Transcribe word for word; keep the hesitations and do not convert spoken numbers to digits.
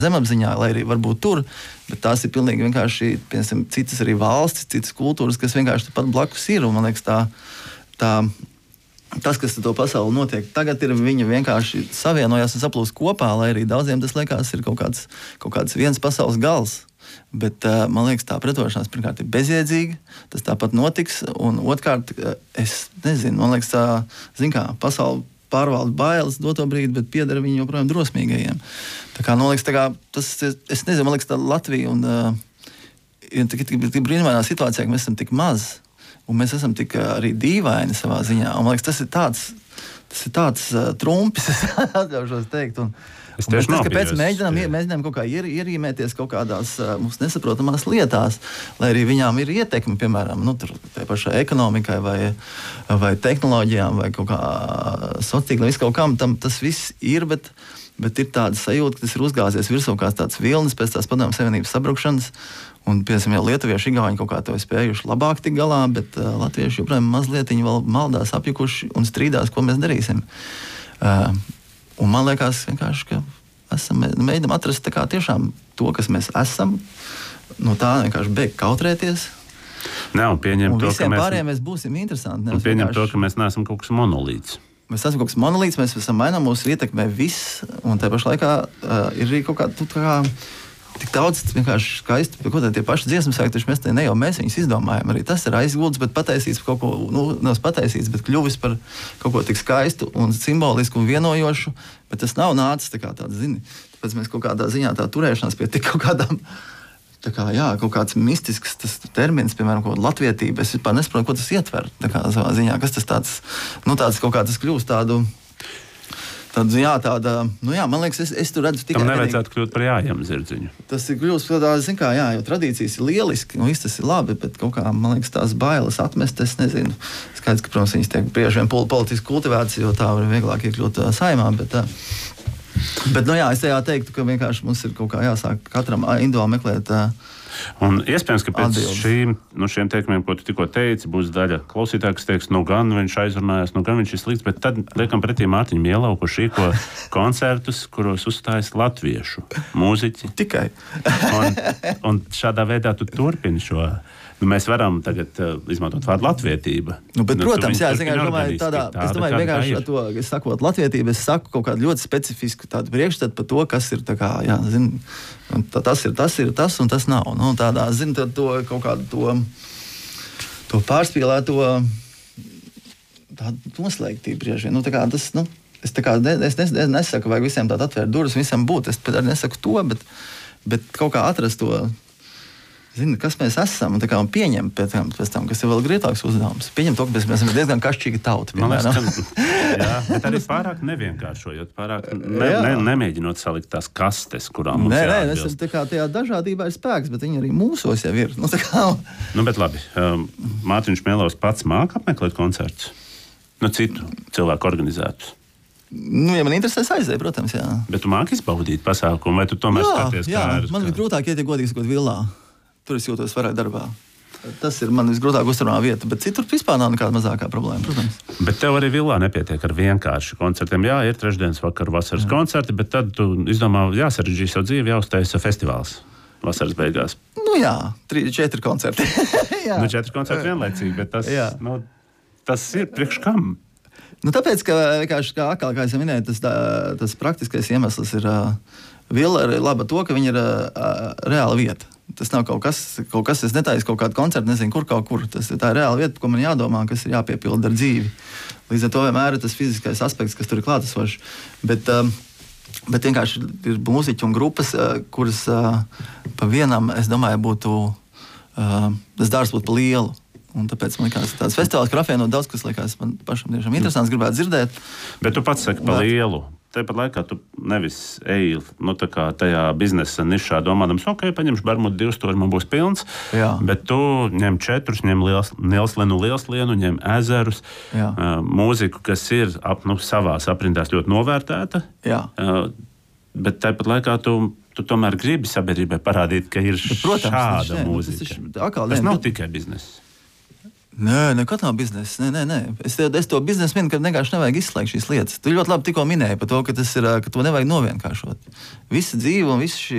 zemapziņā, lai arī varbūt tur, bet tās ir pilnīgi vienkārši, piemēram, citas arī valstis, citas kultūras, kas vienkārši pat blakus ir, un man liekas tā, tā tas, kas to pasauli notiek tagad, ir viņa vienkārši savienojās un saplūst kopā, lai arī daudziem tas liekas ir kaut kāds, kaut kāds viens pasaules gals. Bet man liekas, tā pretošanās pirmkārt ir bezjēdzīga, tas tāpat notiks, un otrkārt, es nezinu, man liekas, tā, zin kā, pasauli pārvalda bailes doto brīdi, bet piedara viņi joprojām drosmīgajiem. Tā kā, man liekas, tā kā, tas, es nezinu, man liekas, tā Latvija un uh, ir tik, tik, tik brīnumainā situācijā, ka mēs esam tik maz, un mēs esam tik arī dīvaini savā ziņā. Un, man liekas, tas ir tāds, tas ir tāds uh, trumpis, es atļaušos teikt, un Es tieši tas, kāpēc nopījos. mēģinām, mēģinām kaut kā ier, ierīmēties kaut kādās uh, mums nesaprotamās lietās, lai arī viņām ir ietekme, piemēram, nu, tur, tai pašai ekonomikai vai, vai tehnoloģijām vai kaut kā sociāli, visu kaut kam, tam tas viss ir, bet, bet ir tāda sajūta, ka tas ir uzgāzies virsū kā tāds vilnis pēc tās padomju savienības sabrukšanas, un, piemēram, jau lietuvieši, igauņi kaut kā to spējuši labāk tik galā, bet uh, latvieši joprojām mazliet viņi vēl maldās apjukuši un strīdās, ko mēs darīsim. Uh, Un man liekas, vienkārši, ka esam, mēģinām atrast tā kā tiešām to, kas mēs esam, no tā vienkārši beigt kautrēties. Ne, un pieņemt un to, visiem ka mēs, pārējiem mēs būsim interesanti. un pieņemt vienkārši... to, ka mēs neesam kaut kas monolīts. Mēs esam kaut kas monolīts, mēs esam mainām, mūsu ietekmē viss, un tajā pašā laikā uh, ir arī kaut kā, tu, kā tik daudz vienkārši skaisti, ko tie paši dziesmas sāk, taču mēs te ne jau mēs viņus izdomājam. Arī tas ir aizgūts, bet pataisīts par kaut ko, nu, nevis pataisīts, bet kļuvis par kaut ko tik skaistu un simbolisku un vienojošu, bet tas nav nācis tā kā tāds, zini, tāpēc mēs kaut kādā ziņā tā turēšanās pie tik kaut kādām, tā kā, jā, kaut kāds mistisks tas termins, piemēram, kaut kāda latvietība, es vispār nesaprotu, ko tas ietver, tā kā savā ziņā, kas tas tāds, nu, tāds kaut kā tas kļūst tādu, Tad, jā, tāda, nu jā, man liekas, es, es tur redzu tikai... Tam nevajadzētu kļūt par jājam zirdziņu. Tas ir kļūst par tādu, zin kā, jā, jo tradīcijas ir lieliski, un viss tas ir labi, bet kaut kā, man liekas, tās bailes atmest, es nezinu. Skaidrs, ka, protams, viņas tiek bieži vien politiski kultivētas, jo tā var vieglāk iekļūt uh, saimā, bet... Uh, bet, nu jā, es tajā teiktu, ka vienkārši mums ir kaut kā jāsāk katram individuāli meklēt... Uh, Un iespējams, ka pēc Atbildes. šīm, nu, šiem teikumiem, ko tu tikko teici, būs daļa klausītāja, kas teiks, nu gan viņš aizrunājās, nu gan viņš ir slikts, bet tad liekam pretī Mārtiņam Ielau, kurš rīko koncertus, kuros uzstājas latviešu mūziķi. Tikai. un, un šādā veidā tu turpini šo. Nu, mēs varam tagad uh, izmantot vārdu latvietība. Nu, bet, nu, protams, jā, es turpini domāju, organiski, tādā, tāda, es domāju kāda vienkārši tā ar ir. to, es sakot latvietību, es saku kaut kādu ļoti specifisku tādu priekšstatu par to, kas ir tā kā, jā, zin, tā, tas ir, tas ir tas un tas nav. Nu, tādā, zin, tad to kaut kādu to, to pārspīlēto tādu noslēgtību brieži vien. Nu, tā kā tas, nu, es tā kā, ne, es nes, nesaku, vajag visiem tādu atvērt durvis, visam būt, es pat arī nesaku to, bet, bet kaut kā atrast to, zini, kas mēs esam, un, kā, un pieņemt pēc tam, pēc tam, kas ir vēl grietāks uzdevums. Pieņemt to, ka mēs esam diezgan kašķīga tauta. Man liekas, ka, jā, bet arī pārāk nevienkāršojot, pārāk ne, ne, nemēģinot salikt tās kastes, kurām mums nē, nē, jāatbilst. esam, tā kā tajā dažādībā ir spēks, bet viņi arī mūsos jau ir. Nu, tā kā... Nu, bet labi, um, Mārtiņš Mielovs pats māca apmeklēt koncertus? Nu, citu cilvēku organizētus? Nu, ja man interesēs aizēja, protams, jā. Bet tu māki izbaudīt pasākumu, vai tu tomēr Jā, skaties, jā, kā ir? man kā... ir grūtāk iet, ja godīgi sakot, villā. Tur es jūtos vairāk darbā. Tas ir man visgrūtāk uzturmā vieta, bet citur vispār nav nekāda mazākā problēma, protams. Bet tev arī villā nepietiek ar vienkārši koncertiem. Jā, ir trešdienas vakar vasaras jā. koncerti, bet tad tu izdomā, jāsarežģī savu dzīvi, jāuztaisa festivāls vasaras beigās. Nu jā, trīs, četri koncerti. nu, četri koncerti vienlaicīgi, bet tas, nu, tas ir priekš kam? Nu, tāpēc, ka vienkārši, kā, kā, kā es jau minēju, tas, tā, tas praktiskais iemesls ir uh, villa ir laba to, ka viņa ir uh, reāla vieta. Tas nav kaut kas, kaut kas es netaisu kaut kādu koncertu, nezinu, kur kaut kur. Tas ir tā reāla vieta, ko man jādomā, kas ir jāpiepilda ar dzīvi. Līdz ar to vienmēr ir tas fiziskais aspekts, kas tur ir klātesošs. Bet, um, bet vienkārši ir mūziķi un grupas, uh, kuras uh, pa vienam, es domāju, būtu, uh, tas dārs būtu pa lielu. Un tāpēc man liekas, tāds festivāls, kur apvienot daudz, kas liekas man pašam tiešām interesants, gribētu dzirdēt. Bet tu pats saki pa lielu. Tāpat laikā tu nevis eji nu, tajā biznesa nišā domādams, ok, paņemšu Bermudu divu stūri, man būs pilns. Jā. Bet tu ņem četrus, ņem Lielslenu, Lielslienu, ņem ezerus, uh, mūziku, kas ir ap, nu, savās aprindās ļoti novērtēta. Jā. Uh, bet tāpat laikā tu, tu tomēr gribi sabiedrībai parādīt, ka ir bet, protams, šāda šeit, mūzika. Tas, ir, akal, tas ne, nav bet... tikai bizness. Nē, nekad nav biznesa. Nē, nē, nē. Es, es to biznesu minu, ka vienkārši nevajag izslēgt šīs lietas. Tu ļoti labi tikko minēji par to, ka, tas ir, ka to nevajag novienkāršot. Visa dzīve un viss šī